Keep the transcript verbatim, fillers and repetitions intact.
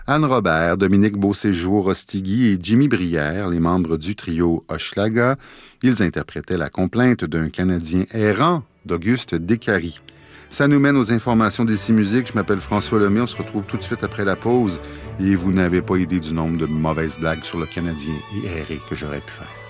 Anne Robert, Dominique Beauséjour-Ostigui et Jimmy Brière, les membres du trio Hochelaga. Ils interprétaient la complainte d'un Canadien errant d'Auguste Descaries. Ça nous mène aux informations d'Ici Musique. Je m'appelle François Lemay. On se retrouve tout de suite après la pause. Et vous n'avez pas idée du nombre de mauvaises blagues sur le Canadien et erré que j'aurais pu faire.